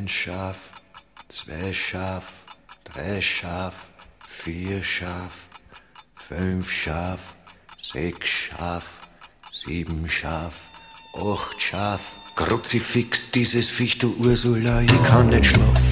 Ein Schaf, 2 Schaf, 3 Schaf, 4 Schaf, 5 Schaf, 6 Schaf, 7 Schaf, 8 Schaf. Kruzifix, dieses Viech, du Ursula, ich kann nicht schlafen.